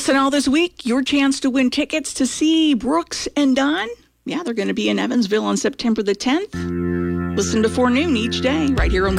Listen all this week, your chance to win tickets to see Brooks and Dunn. Yeah, they're going to be in Evansville on September the 10th. Listen to 4 noon each day right here on